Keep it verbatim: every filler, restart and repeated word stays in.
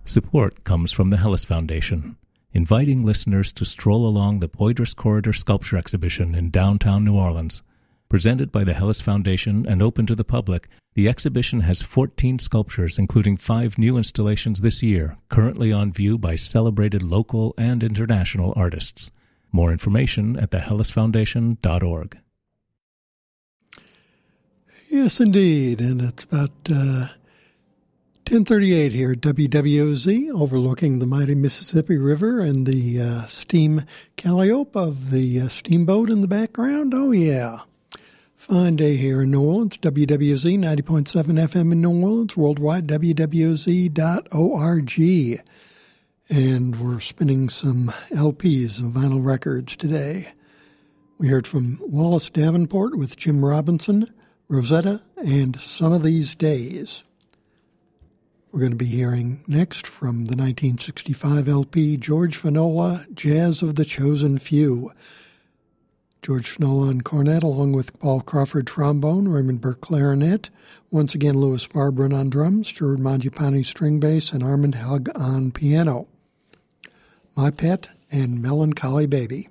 Support comes from the Hellas Foundation, inviting listeners to stroll along the Poydras Corridor Sculpture Exhibition in downtown New Orleans. Presented by the Hellas Foundation and open to the public, the exhibition has fourteen sculptures, including five new installations this year, currently on view by celebrated local and international artists. More information at the hellas foundation dot org. Yes, indeed, and it's about uh, ten thirty-eight here at W W O Z, overlooking the mighty Mississippi River and the uh, steam calliope of the uh, steamboat in the background. Oh, yeah. Fine day here in New Orleans. W W O Z ninety point seven F M in New Orleans, worldwide W W O Z dot org. And we're spinning some L Ps of vinyl records today. We heard from Wallace Davenport with Jim Robinson, Rosetta, and Some of These Days. We're going to be hearing next from the nineteen sixty-five L P George Finola, Jazz of the Chosen Few. George Finola on cornet, along with Paul Crawford trombone, Raymond Burke clarinet, once again Louis Barbrun on drums, Gerard Mangiapane string bass, and Armand Hug on piano. My Pet and Melancholy Baby.